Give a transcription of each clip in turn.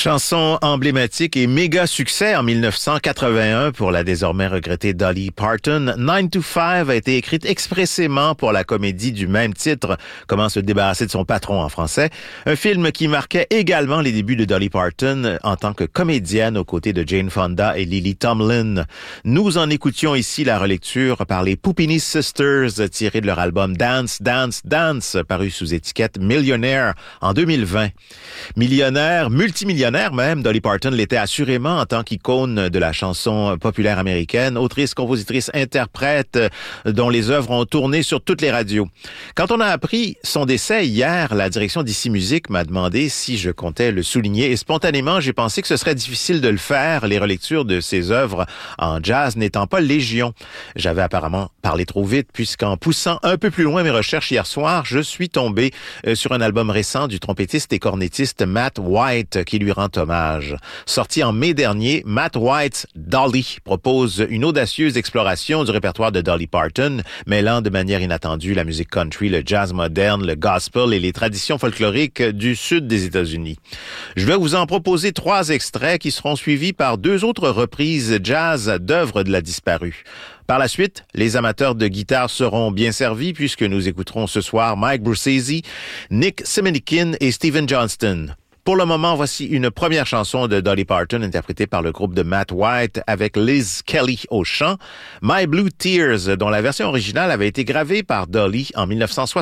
Chanson emblématique et méga succès en 1981 pour la désormais regrettée Dolly Parton. 9 to 5 a été écrite expressément pour la comédie du même titre, Comment se débarrasser de son patron en français. Un film qui marquait également les débuts de Dolly Parton en tant que comédienne aux côtés de Jane Fonda et Lily Tomlin. Nous en écoutions ici la relecture par les Puppini Sisters tirée de leur album Dance, Dance, Dance, paru sous étiquette Millionaire en 2020. Millionnaire, multimillionnaire même, Dolly Parton l'était assurément en tant qu'icône de la chanson populaire américaine, autrice, compositrice, interprète dont les œuvres ont tourné sur toutes les radios. Quand on a appris son décès hier, la direction d'Ici Musique m'a demandé si je comptais le souligner et spontanément, j'ai pensé que ce serait difficile de le faire, les relectures de ses œuvres en jazz n'étant pas légion. J'avais apparemment parlé trop vite puisqu'en poussant un peu plus loin mes recherches hier soir, je suis tombé sur un album récent du trompettiste et cornettiste Matt White qui lui rend hommage. Sorti en mai dernier, Matt White's Dolly propose une audacieuse exploration du répertoire de Dolly Parton, mêlant de manière inattendue la musique country, le jazz moderne, le gospel et les traditions folkloriques du sud des États-Unis. Je vais vous en proposer 3 extraits qui seront suivis par 2 autres reprises jazz d'œuvres de la disparue. Par la suite, les amateurs de guitare seront bien servis puisque nous écouterons ce soir Mike Brucesi, Nick Semenikin et Stephen Johnston. Pour le moment, voici une première chanson de Dolly Parton interprétée par le groupe de Matt White avec Liz Kelly au chant, My Blue Tears, dont la version originale avait été gravée par Dolly en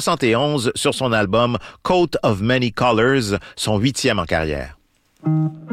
1971 sur son album Coat of Many Colors, son 8e en carrière.